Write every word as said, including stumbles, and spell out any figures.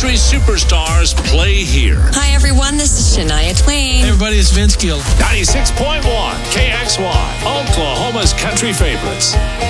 country superstars play here. Hi, everyone. This is Shania Twain. Hey, everybody. It's Vince Gill. ninety-six point one K X Y, Oklahoma's country favorites.